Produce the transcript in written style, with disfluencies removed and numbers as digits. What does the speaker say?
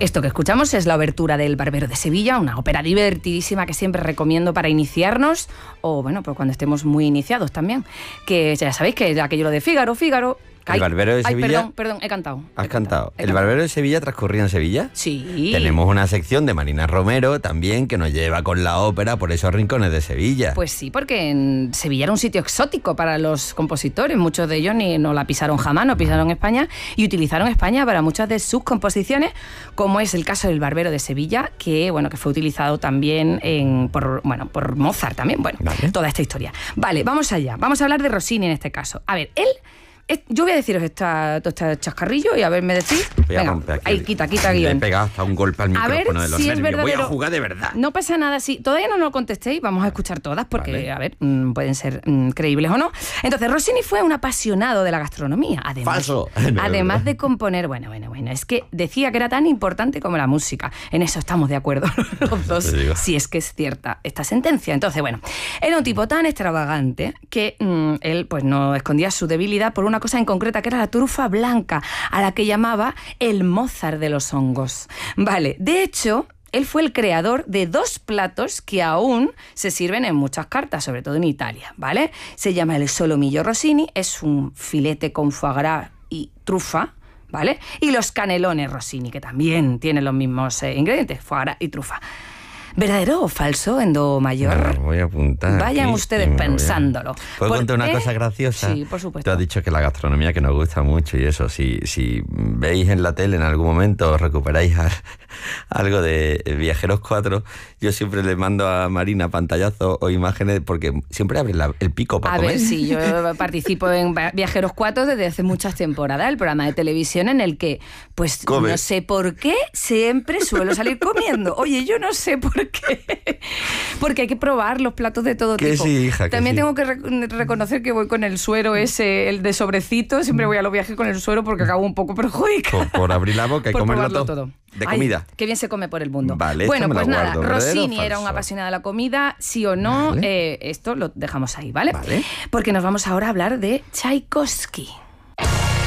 Esto que escuchamos es la obertura del Barbero de Sevilla, una ópera divertidísima que siempre recomiendo para iniciarnos, o bueno, pues cuando estemos muy iniciados también. Que ya sabéis que aquello de Fígaro. El Barbero de Sevilla... Perdón, he cantado. ¿Has cantado? ¿El Barbero de Sevilla transcurría en Sevilla? Sí. Tenemos una sección de Marina Romero también que nos lleva con la ópera por esos rincones de Sevilla. Pues sí, porque en Sevilla era un sitio exótico para los compositores. Muchos de ellos no la pisaron jamás, no pisaron España y utilizaron España para muchas de sus composiciones, como es el caso del Barbero de Sevilla, que fue utilizado también por Mozart también. Bueno, vale. Toda esta historia. Vale, vamos allá. Vamos a hablar de Rossini en este caso. A ver, yo voy a deciros este chascarrillo y a ver, me decís. Venga, ahí, quita guión. Le he pegado hasta un golpe al micrófono de los si nervios. Voy a jugar de verdad. No pasa nada, si todavía no lo contestéis, vamos a escuchar todas porque, vale. A ver, pueden ser creíbles o no. Entonces, Rossini fue un apasionado de la gastronomía. Falso. Además de componer, bueno, es que decía que era tan importante como la música. En eso estamos de acuerdo los dos, si es que es cierta esta sentencia. Entonces, era un tipo tan extravagante que él pues no escondía su debilidad por una cosa en concreta, que era la trufa blanca, a la que llamaba el Mozart de los hongos. Vale, de hecho, él fue el creador de 2 platos que aún se sirven en muchas cartas, sobre todo en Italia, ¿vale? Se llama el solomillo Rossini, es un filete con foie gras y trufa, ¿vale? Y los canelones Rossini, que también tienen los mismos ingredientes, foie gras y trufa. ¿Verdadero o falso en do mayor? Voy a apuntar. Vayan aquí, ustedes pensándolo. ¿Puedo contar una cosa graciosa? Sí, por supuesto. Tú has dicho que la gastronomía que nos gusta mucho y eso, si veis en la tele en algún momento, recuperáis algo de Viajeros 4, yo siempre le mando a Marina pantallazos o imágenes porque siempre abre el pico para comer. A ver, sí, yo participo en Viajeros 4 desde hace muchas temporadas, el programa de televisión en el que, pues, ¿come? No sé por qué, siempre suelo salir comiendo. Oye, yo no sé por qué. Porque hay que probar los platos de todo tipo. Sí, hija, también sí. tengo que reconocer que voy con el suero ese, el de sobrecito. Siempre voy a los viajes con el suero porque acabo un poco perjudicada. Por abrir la boca y comerlo todo. De comida. Qué bien se come por el mundo. Vale, bueno, pues nada, guardo, Rossini era un apasionado de la comida, sí o no, vale. Esto lo dejamos ahí, ¿vale? Vale. Porque nos vamos ahora a hablar de Tchaikovsky.